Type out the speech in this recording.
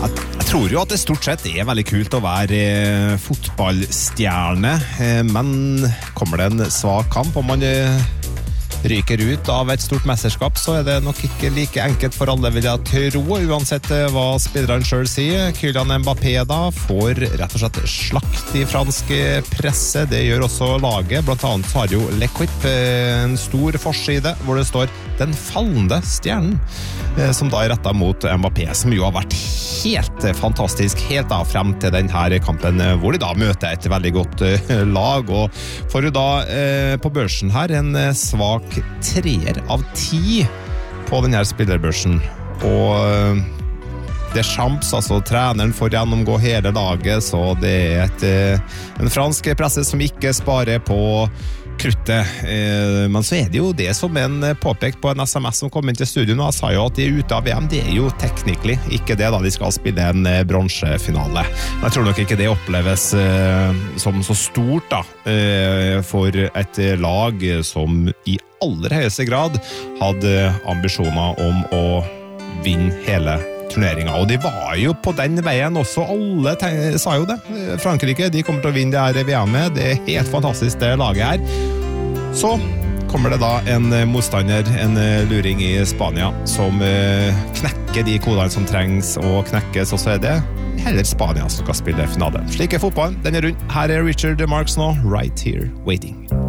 Jeg tror jo at det stort sett veldig kult å være fotballstjerne, men kommer det en svak kamp og man ryker ut av et stort mesterskap, så det nok ikke like enkelt for alle, vil jeg tro, uansett hva spilleren selv sier. Kylian Mbappé da får rett og slett slakt i fransk presse. Det gjør også laget. Blant annet så har jo L'Equipe en stor forside hvor det står «Den fallende stjernen», som da rettet mot Mbappé, som jo har vært helt fantastisk helt da frem til denne kampen, hvor de da møter et veldig godt lag, og får jo da på børsen her en svak 3 av 10 på denne spillerbørsen, og Deschamps, altså treneren, får gjennomgå hele laget, så det en fransk presse som ikke sparer på kruttet, men så det jo det som en påpekt på en SMS som kom inn til studio nå. Jeg sa jo at de ute av VM, det jo technically ikke det da de skal spille en bronsefinale, men jeg tror nok ikke det oppleves som så stort da, for et lag som i aller høyeste grad hadde ambisjoner om å vinne hele turneringen, og de var jo på den veien også, alle sa jo det. Frankrike, de kommer til å vinne det her VM-et, det helt fantastisk det laget her. Så kommer det da en motstander, en luring i Spania, som knekker de kodene som trengs å knekkes, og så det heller Spania som skal spille finale. Slik fotballen, den rundt. Her Richard Marx nå, Right Here Waiting.